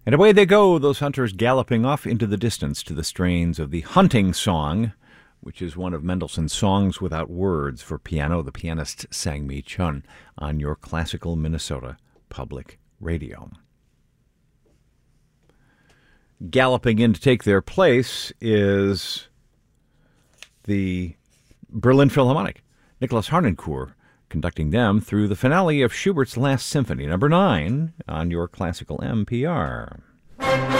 And away they go, those hunters galloping off into the distance to the strains of the hunting song, which is one of Mendelssohn's songs without words for piano. The pianist Sang-Mi Chun on your classical Minnesota Public Radio. Galloping in to take their place is the Berlin Philharmonic. Nicholas Harnoncourt conducting them through the finale of Schubert's Last Symphony, number 9, on your classical MPR.